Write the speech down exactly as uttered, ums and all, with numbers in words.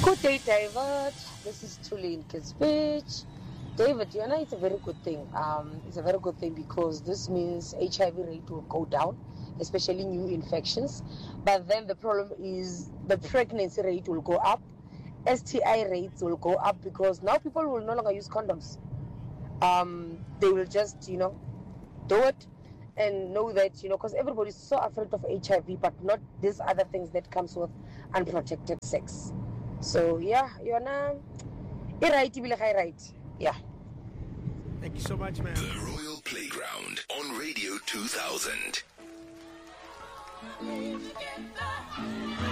Good day, David. This is truly in Kisbich. David, you know, it's a very good thing. Um, it's a very good thing because this means H I V rate will go down, especially new infections. But then the problem is the pregnancy rate will go up. S T I rates will go up because now people will no longer use condoms. Um, they will just, you know, do it and know that, you know, because everybody's so afraid of H I V, but not these other things that comes with unprotected sex. So yeah, you're now right, right. Yeah. Thank you so much, man. The Royal Playground on Radio two thousand.